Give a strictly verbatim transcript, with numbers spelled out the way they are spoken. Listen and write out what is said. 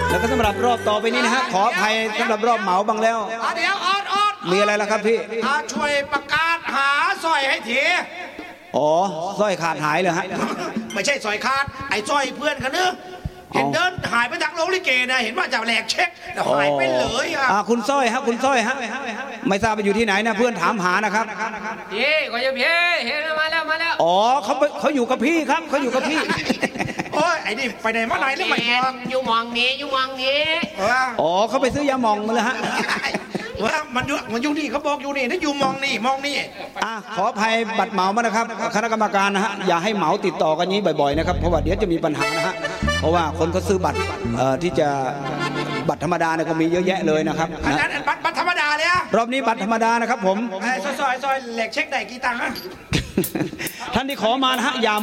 แล้วก็สำหรับรอบต่อไปนี้นะฮะขออภัยสำหรับรอบเหมาบ้างแล้วเดี๋ยวออดออดมีอะไรล่ะครับพี่ช่วยประกาศหาสร้อยให้ทีอ๋อสร้อยขาดหายเลยฮะไม่ใช่สร้อยขาดไอ้สร้อยเพื่อนกันเนอะเห็นเดินหายไปจากโรงลิเกนะเห็นว่าจะแหลกเช็คแต่หายไปเลยอ่ะคุณสร้อยฮะคุณสร้อยฮะไม่ทราบไปอยู่ที่ไหนนะเพื่อนถามหานะครับพี่ก็จะพี่เห็นมาแล้วมาแล้วอ๋อเขาเขาอยู่กับพี่ครับเขาอยู่กับพี่โอ้ยไอ้นี่ไปไหนมาไหนแล้วไม่มองอยู่มองนี้อยู่มองนี้อ๋อเขาไปซื้อยาหมองมาเลยฮะว่ามันอยู่มันอยู่นี่เขาบอกอยู่นี่นะอยู่มองนี่มองนี่อ่ะขออภัยบัตรเหมามานะครับคณะกรรมการนะฮะอย่าให้เหมาติดต่อกันนี้บ่อยๆนะครับเพราะว่าเดี๋ยวจะมีปัญหานะฮะเพราะว่าคนเขาซื้อบัตรที่จะบัตรธรรมดาเนี่ยก็มีเยอะแยะเลยนะครับอันนั้นบัตรบัตรธรรมดาเลยอะรอบนี้บัตรธรรมดานะครับผมซอยซอยซอยแหลกเช็คได้กี่ตังค์ฮะท่านที่ขอมานะฮะอย่า